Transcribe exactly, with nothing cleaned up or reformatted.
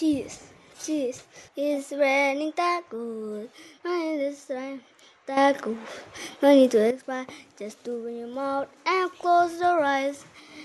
cheese, cheese. It's raining tacos. Money this time, tacos. No need to explain. Just open your mouth and close your eyes.